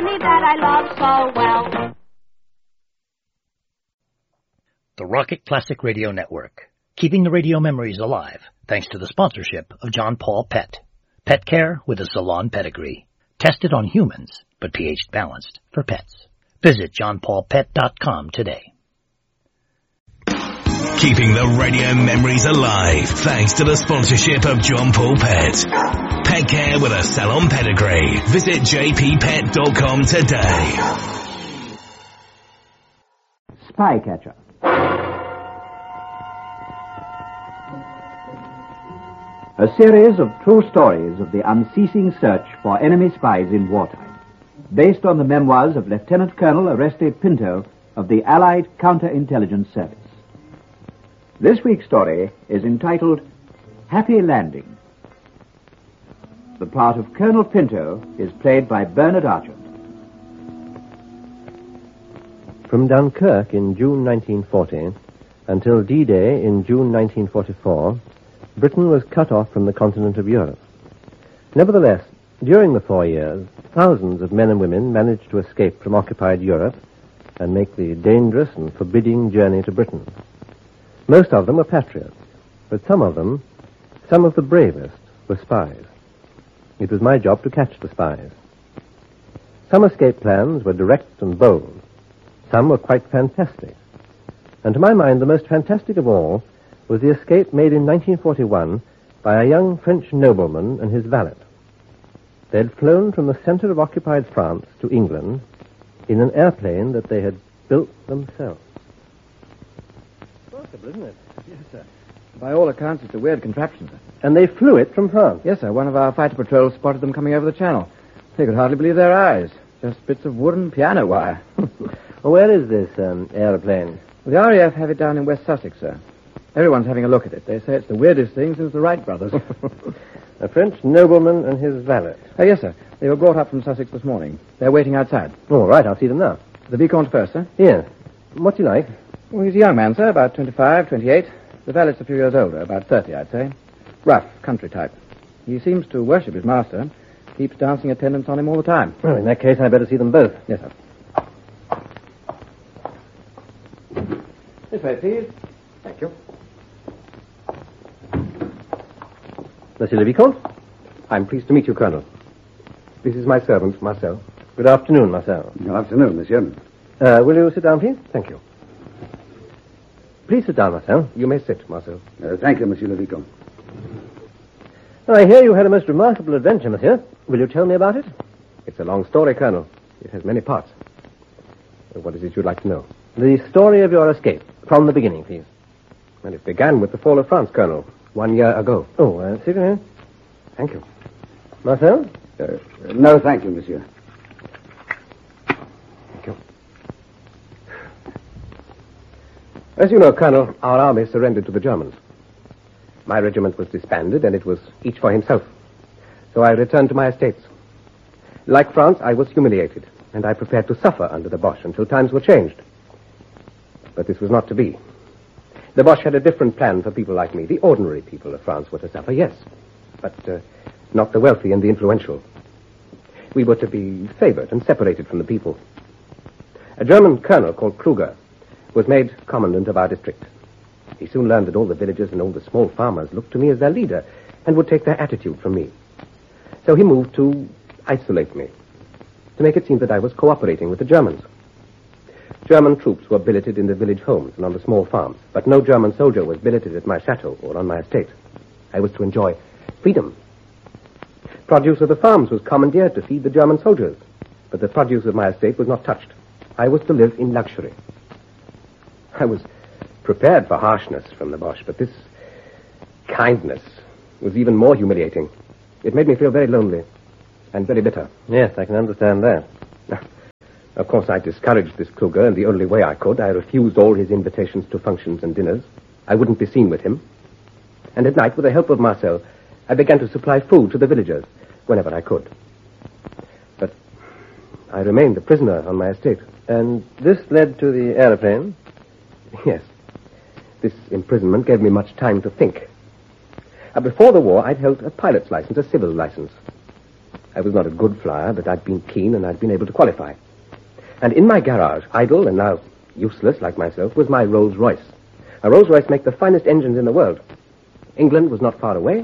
me that I love so well. The Rocket Classic Radio Network, keeping the radio memories alive thanks to the sponsorship of John Paul Pet. Pet care with a salon pedigree. Tested on humans, but pH balanced for pets. Visit johnpaulpet.com today. Keeping the radio memories alive thanks to the sponsorship of John Paul Pet. Pet care with a salon pedigree. Visit jppet.com today. Spycatcher. A series of true stories of the unceasing search for enemy spies in wartime, based on the memoirs of Lieutenant Colonel Oreste Pinto of the Allied Counterintelligence Service. This week's story is entitled Happy Landing. The part of Colonel Pinto is played by Bernard Argent. From Dunkirk in June 1940 until D-Day in June 1944, Britain was cut off from the continent of Europe. Nevertheless, during the 4 years, thousands of men and women managed to escape from occupied Europe and make the dangerous and forbidding journey to Britain. Most of them were patriots, but some of the bravest, were spies. It was my job to catch the spies. Some escape plans were direct and bold. Some were quite fantastic. And to my mind, the most fantastic of all was the escape made in 1941 by a young French nobleman and his valet. They had flown from the center of occupied France to England in an airplane that they had built themselves. Possible, isn't it? Yes, sir. By all accounts, it's a weird contraption, sir. And they flew it from France? Yes, sir. One of our fighter patrols spotted them coming over the channel. They could hardly believe their eyes. Just bits of wood and piano wire. Well, where is this aeroplane? Well, the RAF have it down in West Sussex, sir. Everyone's having a look at it. They say it's the weirdest thing since the Wright brothers. A French nobleman and his valet? Yes, sir. They were brought up from Sussex this morning. They're waiting outside. All right, I'll see them now. The Vicomte first, sir? Yes. What's he like? Well, he's a young man, sir, about 25, 28. The valet's a few years older, about 30, I'd say. Rough, country type. He seems to worship his master. Keeps dancing attendance on him all the time. Well, in that case, I'd better see them both. Yes, sir. This way, please. Thank you. Monsieur le Vicomte? I'm pleased to meet you, Colonel. This is my servant, Marcel. Good afternoon, Marcel. Good afternoon, monsieur. Will you sit down, please? Thank you. Please sit down, Marcel. You may sit, Marcel. Thank you, monsieur le vicomte. I hear you had a most remarkable adventure, monsieur. Will you tell me about it? It's a long story, Colonel. It has many parts. What is it you'd like to know? The story of your escape. From the beginning, please. Well, it began with the fall of France, Colonel. 1 year ago. Oh, sit down. Thank you. Marcel? No, thank you, monsieur. Thank you. As you know, Colonel, our army surrendered to the Germans. My regiment was disbanded, and it was each for himself. So I returned to my estates. Like France, I was humiliated, and I prepared to suffer under the Boche until times were changed. But this was not to be. The Boche had a different plan for people like me. The ordinary people of France were to suffer, yes, but not the wealthy and the influential. We were to be favored and separated from the people. A German colonel called Kruger was made commandant of our district. He soon learned that all the villagers and all the small farmers looked to me as their leader and would take their attitude from me. So he moved to isolate me, to make it seem that I was cooperating with the Germans. German troops were billeted in the village homes and on the small farms, but no German soldier was billeted at my chateau or on my estate. I was to enjoy freedom. Produce of the farms was commandeered to feed the German soldiers, but the produce of my estate was not touched. I was to live in luxury. I was prepared for harshness from the Boche, but this kindness was even more humiliating. It made me feel very lonely and very bitter. Yes, I can understand that. Of course, I discouraged this Kruger in the only way I could. I refused all his invitations to functions and dinners. I wouldn't be seen with him. And at night, with the help of Marcel, I began to supply food to the villagers whenever I could. But I remained a prisoner on my estate. And this led to the aeroplane? Yes. This imprisonment gave me much time to think. Before the war, I'd held a pilot's license, a civil license. I was not a good flyer, but I'd been keen and I'd been able to qualify. And in my garage, idle and now useless like myself, was my Rolls-Royce. A Rolls-Royce make the finest engines in the world. England was not far away.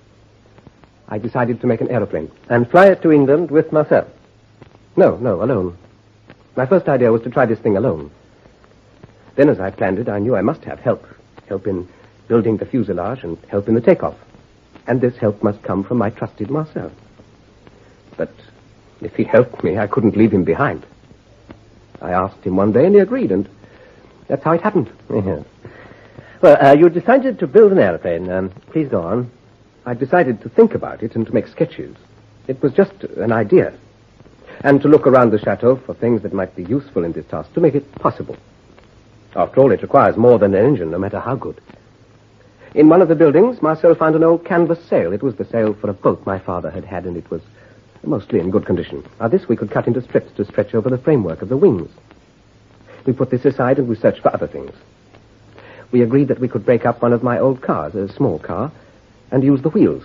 I decided to make an aeroplane. And fly it to England with Marcel? No, alone. My first idea was to try this thing alone. Then as I planned it, I knew I must have help. Help in building the fuselage and help in the takeoff. And this help must come from my trusted Marcel. But if he helped me, I couldn't leave him behind. I asked him one day and he agreed, and that's how it happened. Yes. Well, you decided to build an aeroplane. Please go on. I decided to think about it and to make sketches. It was just an idea. And to look around the chateau for things that might be useful in this task, to make it possible. After all, it requires more than an engine, no matter how good. In one of the buildings, Marcel found an old canvas sail. It was the sail for a boat my father had had, and it was mostly in good condition. Now, this we could cut into strips to stretch over the framework of the wings. We put this aside and we searched for other things. We agreed that we could break up one of my old cars, a small car, and use the wheels.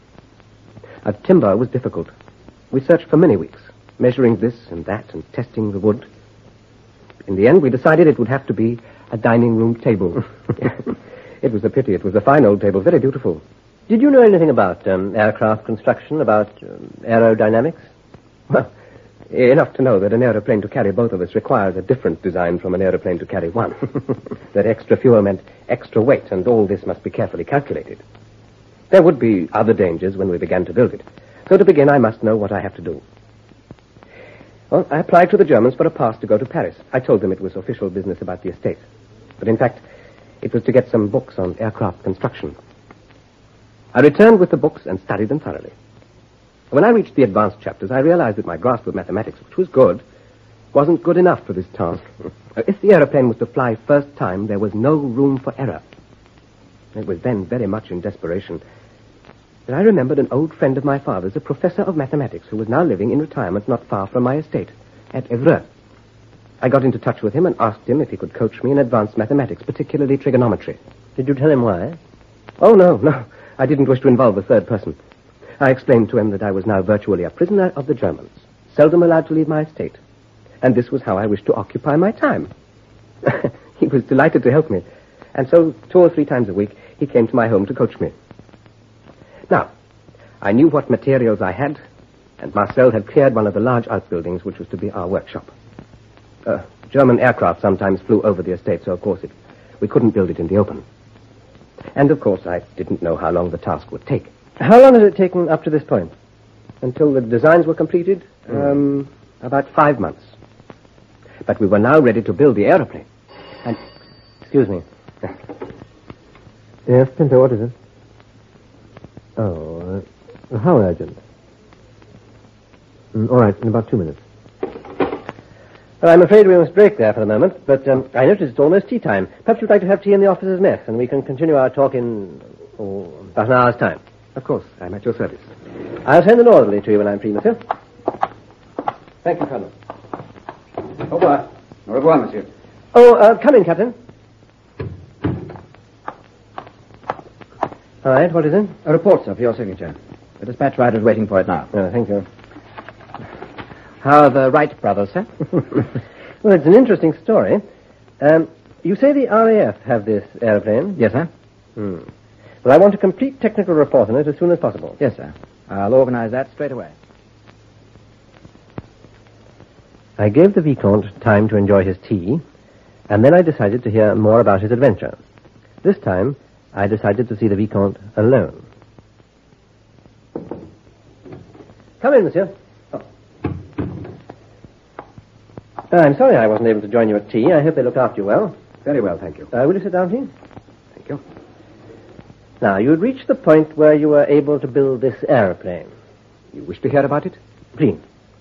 Timber was difficult. We searched for many weeks, measuring this and that and testing the wood. In the end, we decided it would have to be a dining room table. It was a pity. It was a fine old table, very beautiful. Did you know anything about aircraft construction, about aerodynamics? Well, enough to know that an aeroplane to carry both of us requires a different design from an aeroplane to carry one. That extra fuel meant extra weight, and all this must be carefully calculated. There would be other dangers when we began to build it. So to begin, I must know what I have to do. Well, I applied to the Germans for a pass to go to Paris. I told them it was official business about the estate. But in fact, it was to get some books on aircraft construction. I returned with the books and studied them thoroughly. When I reached the advanced chapters, I realized that my grasp of mathematics, which was good, wasn't good enough for this task. If the aeroplane was to fly first time, there was no room for error. It was then very much in desperation that I remembered an old friend of my father's, a professor of mathematics, who was now living in retirement not far from my estate, at Évreux. I got into touch with him and asked him if he could coach me in advanced mathematics, particularly trigonometry. Did you tell him why? Oh, no. I didn't wish to involve a third person. I explained to him that I was now virtually a prisoner of the Germans, seldom allowed to leave my estate. And this was how I wished to occupy my time. He was delighted to help me. And so 2 or 3 times a week, he came to my home to coach me. Now, I knew what materials I had, and Marcel had cleared one of the large outbuildings, which was to be our workshop. German aircraft sometimes flew over the estate, so of course we couldn't build it in the open. And of course, I didn't know how long the task would take. How long has it taken up to this point? Until the designs were completed? About 5 months. But we were now ready to build the aeroplane. And... Excuse me. Yes, Pinto, what is it? Oh, how urgent? All right, in about 2 minutes. Well, I'm afraid we must break there for the moment, but I notice it's almost tea time. Perhaps you'd like to have tea in the officers' mess, and we can continue our talk in about an hour's time. Of course, I'm at your service. I'll send an orderly to you when I'm free, monsieur. Thank you, Colonel. Au revoir. Au revoir, monsieur. Oh, come in, Captain. All right, what is it? A report, sir, for your signature. The dispatch rider's waiting for it now. Thank you. How are the Wright brothers, sir? Well, it's an interesting story. You say the RAF have this airplane? Yes, sir. Well, I want a complete technical report on it as soon as possible. Yes, sir. I'll organize that straight away. I gave the Vicomte time to enjoy his tea, and then I decided to hear more about his adventure. This time, I decided to see the Vicomte alone. Come in, monsieur. I'm sorry I wasn't able to join you at tea. I hope they looked after you well. Very well, thank you. Will you sit down, please? Thank you. Now, you had reached the point where you were able to build this aeroplane. You wish to hear about it? Please.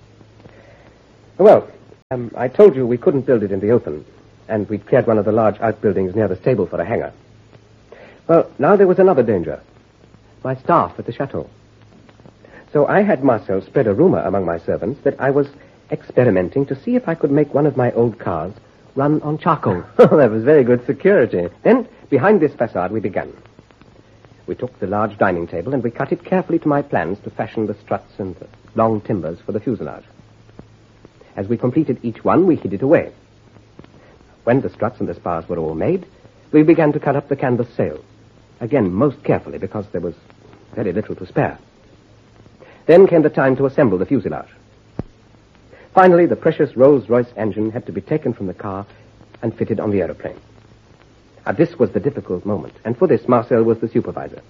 Well, I told you we couldn't build it in the open, and we'd cleared one of the large outbuildings near the stable for a hangar. Well, now there was another danger. My staff at the chateau. So I had Marcel spread a rumor among my servants that I was experimenting to see if I could make one of my old cars run on charcoal. Oh, that was very good security. Then, behind this facade, we began. We took the large dining table and we cut it carefully to my plans to fashion the struts and the long timbers for the fuselage. As we completed each one, we hid it away. When the struts and the spars were all made, we began to cut up the canvas sail, again most carefully because there was very little to spare. Then came the time to assemble the fuselage. Finally, the precious Rolls-Royce engine had to be taken from the car and fitted on the aeroplane. This was the difficult moment, and for this Marcel was the supervisor.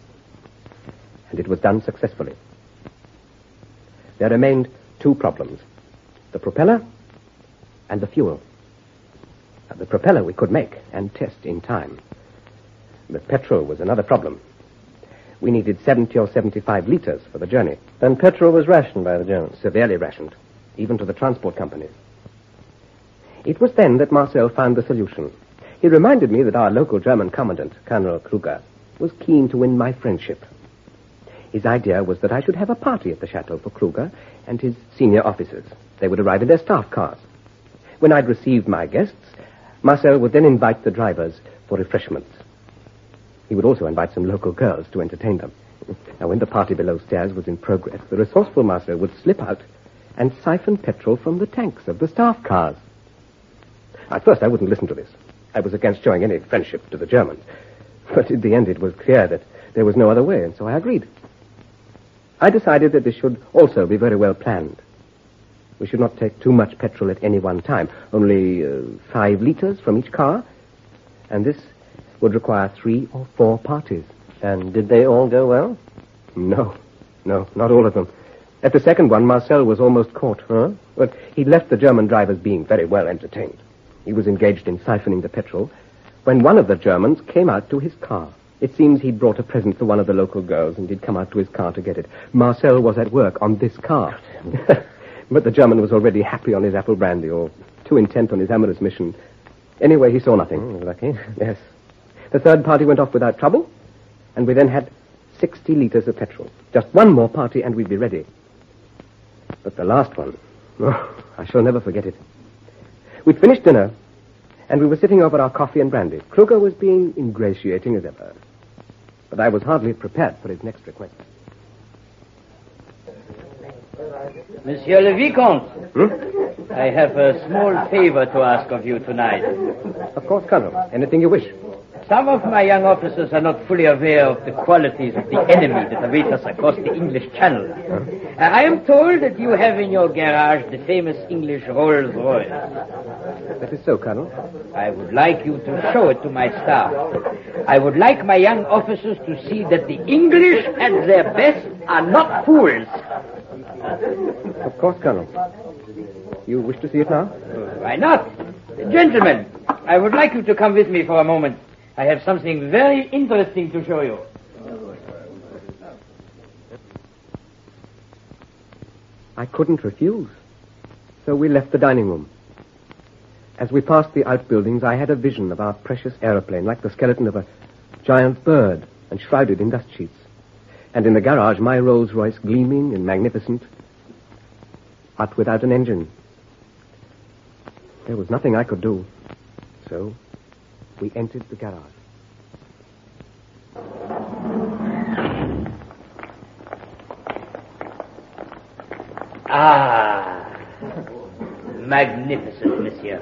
And it was done successfully. There remained two problems, the propeller and the fuel. The propeller we could make and test in time. The petrol was another problem. We needed 70 or 75 liters for the journey. Then petrol was rationed by the Germans? Severely rationed, even to the transport companies. It was then that Marcel found the solution. He reminded me that our local German commandant, Colonel Kruger, was keen to win my friendship. His idea was that I should have a party at the chateau for Kruger and his senior officers. They would arrive in their staff cars. When I'd received my guests, Marcel would then invite the drivers for refreshments. He would also invite some local girls to entertain them. Now, when the party below stairs was in progress, the resourceful Marcel would slip out and siphon petrol from the tanks of the staff cars. At first, I wouldn't listen to this. I was against showing any friendship to the Germans. But in the end, it was clear that there was no other way, and so I agreed. I decided that this should also be very well planned. We should not take too much petrol at any one time, only 5 liters from each car, and this would require 3 or 4 parties. And did they all go well? No, not all of them. At the second one, Marcel was almost caught. But he left the German drivers being very well entertained. He was engaged in siphoning the petrol when one of the Germans came out to his car. It seems he'd brought a present for one of the local girls, and he'd come out to his car to get it. Marcel was at work on this car. But the German was already happy on his apple brandy, or too intent on his amorous mission. Anyway, he saw nothing. Lucky. Yes. The third party went off without trouble, and we then had 60 liters of petrol. Just one more party, and we'd be ready. But the last one, I shall never forget it. We'd finished dinner, and we were sitting over our coffee and brandy. Kruger was being ingratiating as ever. But I was hardly prepared for his next request. Monsieur le Vicomte, I have a small favor to ask of you tonight. Of course, Colonel. Anything you wish. Some of my young officers are not fully aware of the qualities of the enemy that await us across the English Channel. I am told that you have in your garage the famous English Rolls-Royce. That is so, Colonel. I would like you to show it to my staff. I would like my young officers to see that the English at their best are not fools. Of course, Colonel. You wish to see it now? Why not? Gentlemen, I would like you to come with me for a moment. I have something very interesting to show you. I couldn't refuse. So we left the dining room. As we passed the outbuildings, I had a vision of our precious aeroplane, like the skeleton of a giant bird, and shrouded in dust sheets. And in the garage, my Rolls-Royce gleaming and magnificent, but without an engine. There was nothing I could do. So we entered the garage. Magnificent, monsieur.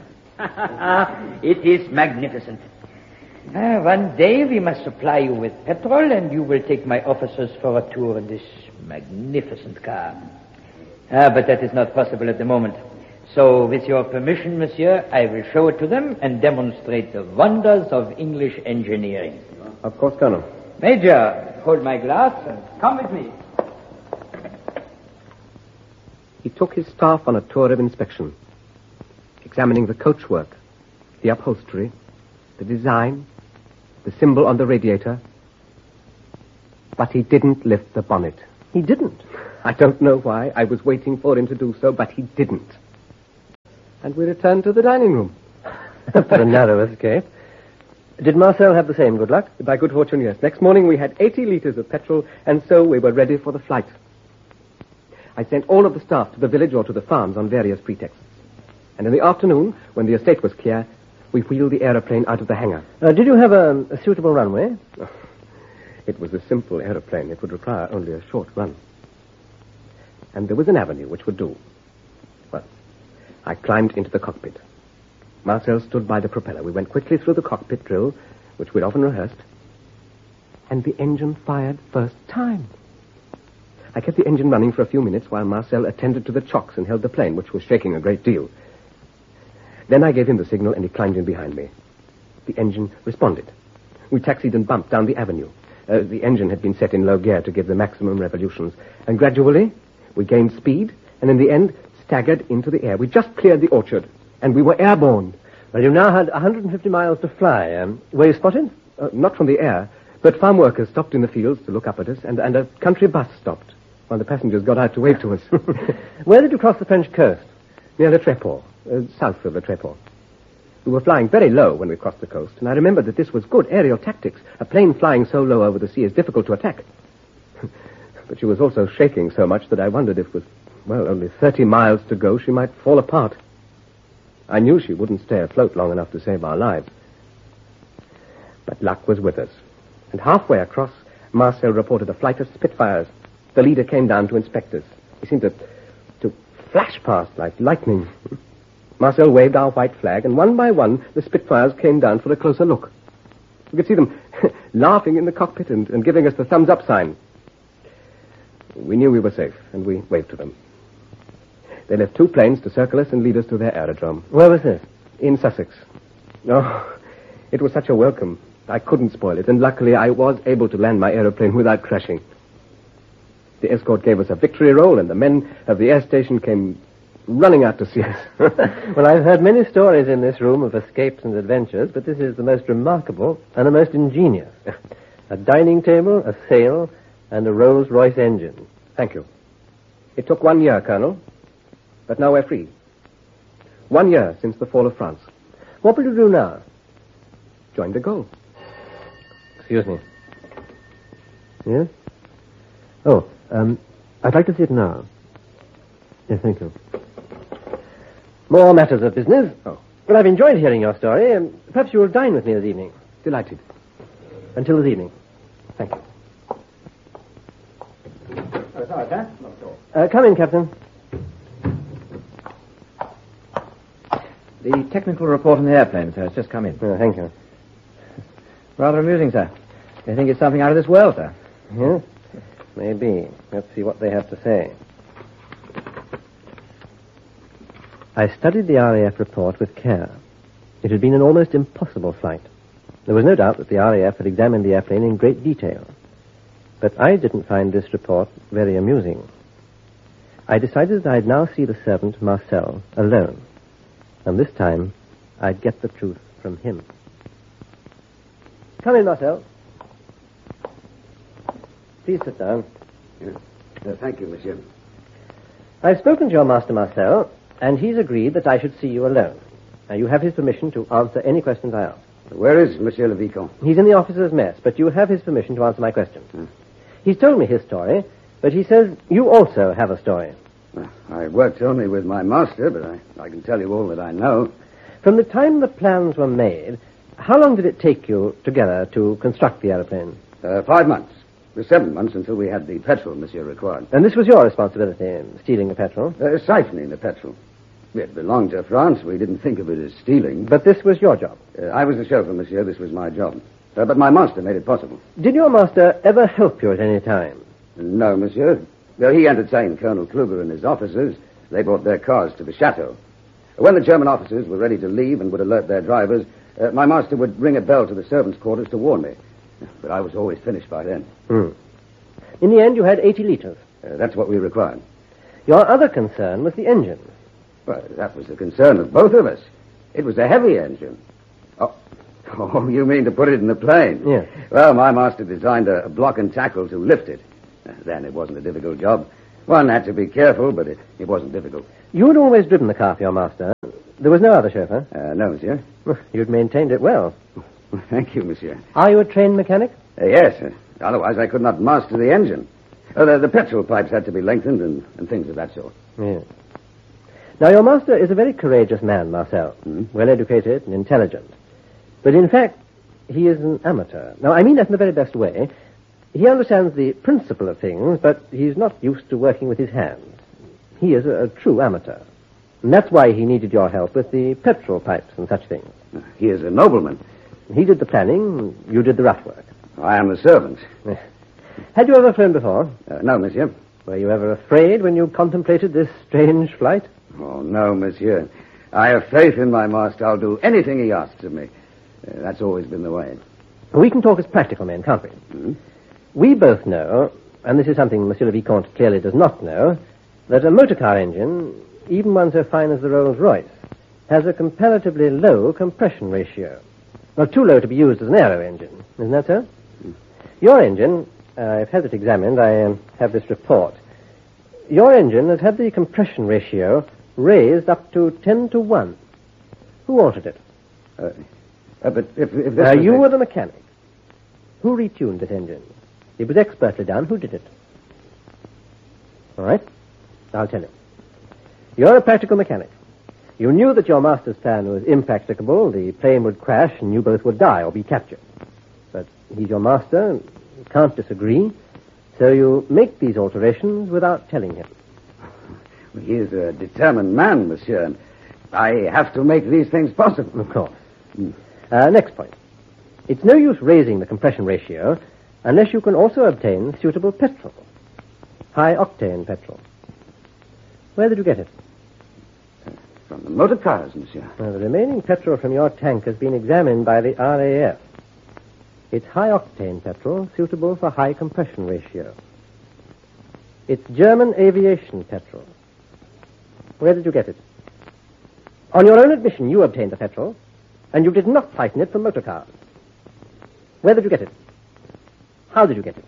It is magnificent. One day we must supply you with petrol, and you will take my officers for a tour in this magnificent car. But that is not possible at the moment. So, with your permission, monsieur, I will show it to them and demonstrate the wonders of English engineering. Of course, Colonel. Major, hold my glass and come with me. He took his staff on a tour of inspection, examining the coachwork, the upholstery, the design, the symbol on the radiator. But he didn't lift the bonnet. He didn't? I don't know why. I was waiting for him to do so, but he didn't. And we returned to the dining room. For a narrow escape. Did Marcel have the same good luck? By good fortune, yes. Next morning we had 80 liters of petrol, and so we were ready for the flight. I sent all of the staff to the village or to the farms on various pretexts. And in the afternoon, when the estate was clear, we wheeled the aeroplane out of the hangar. Did you have a suitable runway? It was a simple aeroplane. It would require only a short run. and there was an avenue which would do. Well, I climbed into the cockpit. Marcel stood by the propeller. We went quickly through the cockpit drill, which we'd often rehearsed, and the engine fired first time. I kept the engine running for a few minutes while Marcel attended to the chocks and held the plane, which was shaking a great deal. Then I gave him the signal, and he climbed in behind me. The engine responded. We taxied and bumped down the avenue. The engine had been set in low gear to give the maximum revolutions. And gradually, we gained speed, and in the end, staggered into the air. We just cleared the orchard, and we were airborne. Well, you now had 150 miles to fly. Were you spotted? Not from the air, but farm workers stopped in the fields to look up at us, and a country bus stopped while the passengers got out to wave to us. Where did you cross the French coast? Near Le Tréport, south of Le Tréport. We were flying very low when we crossed the coast, and I remembered that this was good aerial tactics. A plane flying so low over the sea is difficult to attack. But she was also shaking so much that I wondered if with, only 30 miles to go, she might fall apart. I knew she wouldn't stay afloat long enough to save our lives. But luck was with us. And halfway across, Marcel reported a flight of Spitfires. The leader came down to inspect us. He seemed to flash past like lightning. Marcel waved our white flag, and one by one, the Spitfires came down for a closer look. We could see them laughing in the cockpit and giving us the thumbs-up sign. We knew we were safe, and we waved to them. They left 2 planes to circle us and lead us to their aerodrome. Where was this? In Sussex. Oh, it was such a welcome. I couldn't spoil it, and luckily I was able to land my aeroplane without crashing. The escort gave us a victory roll, and the men of the air station came running out to see us. Well, I've heard many stories in this room of escapes and adventures, but this is the most remarkable and the most ingenious. A dining table, a sail, and a Rolls-Royce engine. Thank you. It took 1 year, Colonel, but now we're free. 1 year since the fall of France. What will you do now? Join de Gaulle. Excuse me. Yes? Oh, I'd like to see it now. Yes, thank you. More matters of business. Oh. Well, I've enjoyed hearing your story. Perhaps you will dine with me this evening. Delighted. Until this evening. Thank you. Sorry, sir. Not at all. Come in, Captain. The technical report on the airplane, sir, has just come in. Oh, thank you. Rather amusing, sir. They think it's something out of this world, sir. Yes? Maybe. Let's see what they have to say. I studied the RAF report with care. It had been an almost impossible flight. There was no doubt that the RAF had examined the airplane in great detail. But I didn't find this report very amusing. I decided that I'd now see the servant, Marcel, alone. And this time, I'd get the truth from him. Come in, Marcel. Please sit down. Thank you, monsieur. I've spoken to your master, Marcel, and he's agreed that I should see you alone. Now, you have his permission to answer any questions I ask. Where is Monsieur le Vicomte? He's in the officers' mess, but you have his permission to answer my questions. He's told me his story, but he says you also have a story. Well, I worked only with my master, but I can tell you all that I know. From the time the plans were made, how long did it take you together to construct the aeroplane? 5 months. The 7 months until we had the petrol monsieur required. And this was your responsibility, stealing the petrol? Siphoning the petrol. It belonged to France. We didn't think of it as stealing. But this was your job? I was the chauffeur, monsieur. This was my job. But my master made it possible. Did your master ever help you at any time? No, monsieur. He entertained Colonel Kluger and his officers. They brought their cars to the chateau. When the German officers were ready to leave and would alert their drivers, my master would ring a bell to the servants' quarters to warn me. But I was always finished by then. In the end, you had 80 liters. That's what we required. Your other concern was the engine. Well, that was the concern of both of us. It was a heavy engine. Oh, you mean to put it in the plane? Yes. Well, my master designed a block and tackle to lift it. Then it wasn't a difficult job. One had to be careful, but it wasn't difficult. You had always driven the car for your master. There was no other chauffeur? No, monsieur. You'd maintained it well. Thank you, monsieur. Are you a trained mechanic? Yes. Otherwise, I could not master the engine. The petrol pipes had to be lengthened and things of that sort. Yes. Now, your master is a very courageous man, Marcel. Well-educated and intelligent. But in fact, he is an amateur. Now, I mean that in the very best way. He understands the principle of things, but he's not used to working with his hands. He is a true amateur. And that's why he needed your help with the petrol pipes and such things. He is a nobleman. He did the planning, you did the rough work. I am the servant. Had you ever flown before? No, monsieur. Were you ever afraid when you contemplated this strange flight? Oh, no, monsieur. I have faith in my master. I'll do anything he asks of me. That's always been the way. We can talk as practical men, can't we? Hmm? We both know, and this is something Monsieur le Vicomte clearly does not know, that a motor car engine, even one so fine as the Rolls-Royce, has a comparatively low compression ratio. Well, too low to be used as an aero engine. Isn't that so? Your engine, I've had it examined. I have this report. Your engine has had the compression ratio raised up to 10-1. Who altered it? But if this you were the mechanic. Who retuned this engine? It was expertly done. Who did it? All right. I'll tell you. You're a practical mechanic. You knew that your master's plan was impracticable, the plane would crash, and you both would die or be captured. But he's your master, and you can't disagree, so you make these alterations without telling him. He is a determined man, monsieur, and I have to make these things possible. Of course. Next point. It's no use raising the compression ratio unless you can also obtain suitable petrol. High-octane petrol. Where did you get it? From the motor cars, monsieur. The remaining petrol from your tank has been examined by the RAF. It's high-octane petrol suitable for high compression ratio. It's German aviation petrol. Where did you get it? On your own admission, you obtained the petrol, and you did not siphon it from motor cars. Where did you get it? How did you get it?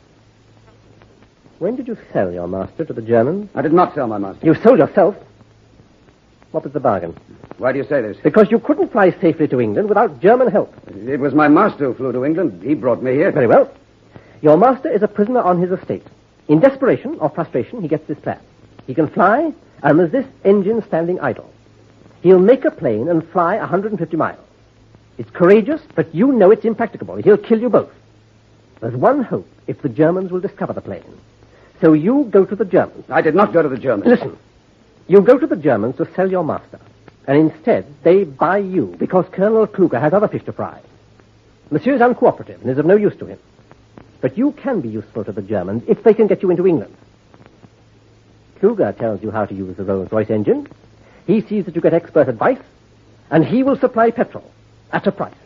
When did you sell your master to the Germans? I did not sell my master. You sold yourself? What was the bargain? Why do you say this? Because you couldn't fly safely to England without German help. It was my master who flew to England. He brought me here. Very well. Your master is a prisoner on his estate. In desperation or frustration, he gets this plan. He can fly, and there's this engine standing idle. He'll make a plane and fly 150 miles. It's courageous, but you know it's impracticable. He'll kill you both. There's one hope, if the Germans will discover the plane. So you go to the Germans. I did not go to the Germans. Listen. You go to the Germans to sell your master. And instead, they buy you because Colonel Kluger has other fish to fry. Monsieur is uncooperative and is of no use to him. But you can be useful to the Germans if they can get you into England. Kluger tells you how to use the Rolls-Royce engine. He sees that you get expert advice. And he will supply petrol at a price.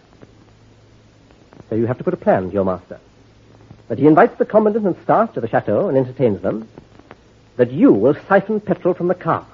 So you have to put a plan to your master. That he invites the commandant and staff to the chateau and entertains them. That you will siphon petrol from the cars.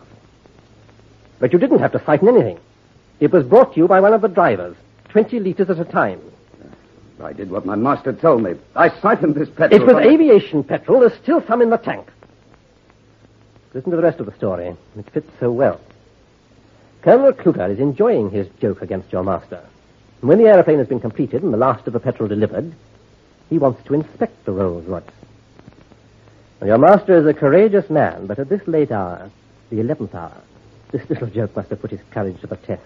But you didn't have to siphon anything. It was brought to you by one of the drivers, 20 liters at a time. I did what my master told me. I siphoned this petrol. It was aviation petrol. There's still some in the tank. Listen to the rest of the story. It fits so well. Colonel Kluger is enjoying his joke against your master. And when the aeroplane has been completed and the last of the petrol delivered, he wants to inspect the Rolls-Royce. Well, your master is a courageous man, but at this late hour, the 11th hour, this little joke must have put his courage to the test.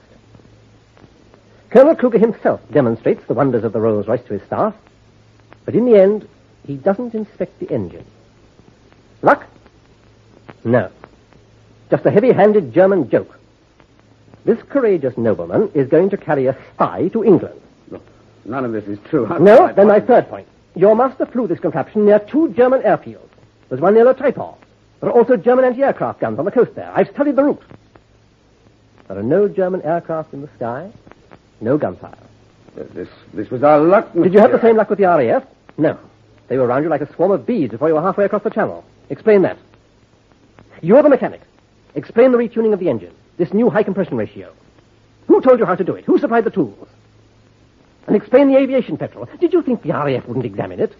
Colonel Kluger himself demonstrates the wonders of the Rolls-Royce to his staff, but in the end, he doesn't inspect the engine. Luck? No. Just a heavy-handed German joke. This courageous nobleman is going to carry a spy to England. Look, none of this is true. No, then my third point. Your master flew this contraption near 2 German airfields. There's one near Le Tréport. There are also German anti-aircraft guns on the coast there. I've studied the route. There are no German aircraft in the sky, no gunfire. This was our luck, monsieur. Did you have the same luck with the RAF? No. They were around you like a swarm of bees before you were halfway across the channel. Explain that. You're the mechanic. Explain the retuning of the engine, this new high compression ratio. Who told you how to do it? Who supplied the tools? And explain the aviation petrol. Did you think the RAF wouldn't examine it?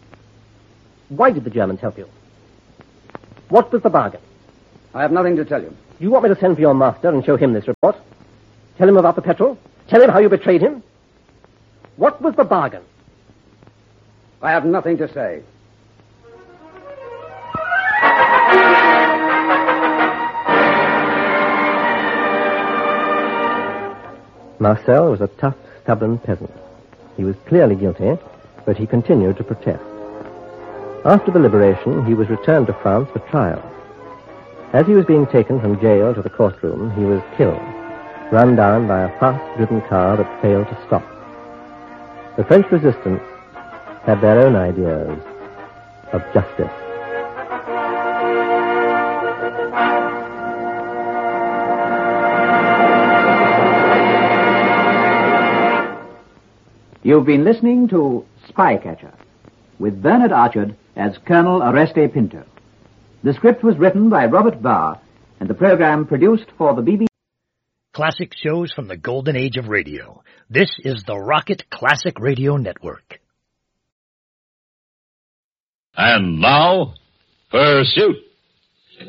Why did the Germans help you? What was the bargain? I have nothing to tell you. You want me to send for your master and show him this report? Tell him about the petrol? Tell him how you betrayed him? What was the bargain? I have nothing to say. Marcel was a tough, stubborn peasant. He was clearly guilty, but he continued to protest. After the liberation, he was returned to France for trial. As he was being taken from jail to the courtroom, he was killed, run down by a fast-driven car that failed to stop. The French resistance had their own ideas of justice. You've been listening to Spycatcher, with Bernard Archard as Colonel Oreste Pinto. The script was written by Robert Barr, and the program produced for the BBC. Classic shows from the golden age of radio. This is the Rocket Classic Radio Network. And now, Pursuit.